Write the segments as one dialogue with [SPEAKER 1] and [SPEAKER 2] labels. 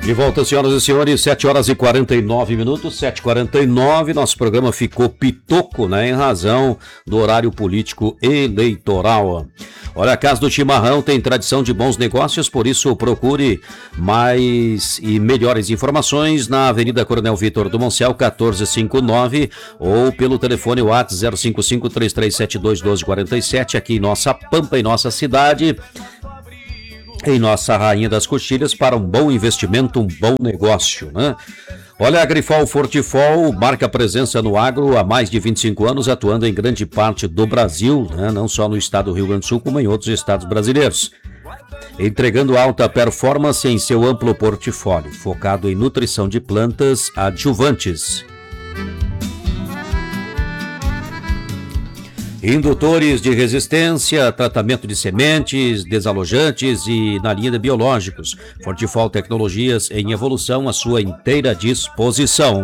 [SPEAKER 1] De volta, senhoras e senhores, 7h49, 7h49, nosso programa ficou pitoco, né, em razão do horário político eleitoral. Olha, a Casa do Chimarrão tem tradição de bons negócios, por isso procure mais e melhores informações na Avenida Coronel Vitor do Moncel, 1459, ou pelo telefone WhatsApp 055-3372-1247, aqui em nossa Pampa, em nossa cidade, em nossa Rainha das Coxilhas, para um bom investimento, um bom negócio, né? Olha, a Agrifol Fortifol marca presença no agro há mais de 25 anos, atuando em grande parte do Brasil, né? Não só no estado do Rio Grande do Sul, como em outros estados brasileiros. Entregando alta performance em seu amplo portfólio, focado em nutrição de plantas adjuvantes. Indutores de resistência, tratamento de sementes, desalojantes e na linha de biológicos. Fortifol Tecnologias em evolução à sua inteira disposição.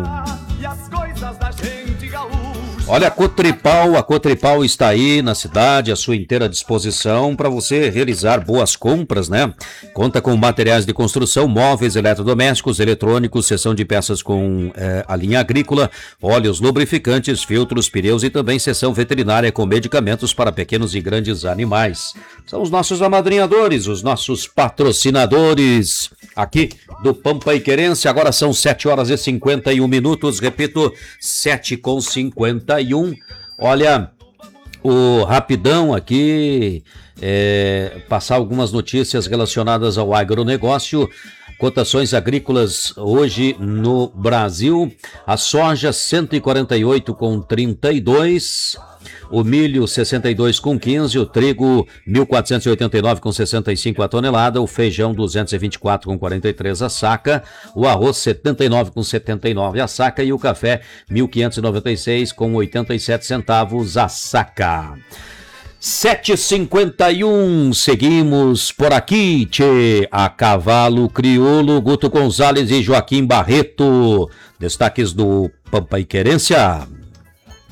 [SPEAKER 1] Olha, a Cotripal está aí na cidade, à sua inteira disposição para você realizar boas compras, né? Conta com materiais de construção, móveis, eletrodomésticos, eletrônicos, seção de peças com a linha agrícola, óleos lubrificantes, filtros, pneus e também seção veterinária com medicamentos para pequenos e grandes animais. São os nossos amadrinhadores, os nossos patrocinadores aqui do Pampa e Querência. Agora são 7h51, repito, 7h51. Olha, o rapidão aqui, passar algumas notícias relacionadas ao agronegócio. Cotações agrícolas hoje no Brasil: a soja 148,32, o milho 62,15, o trigo 1.489,65 a tonelada, o feijão 224,43 a saca, o arroz 79,79 a saca e o café 1.596,87 centavos a saca. 7h51, seguimos por aqui, tchê, a cavalo crioulo, Guto Gonzalez e Joaquim Barreto. Destaques do Pampa e Querência.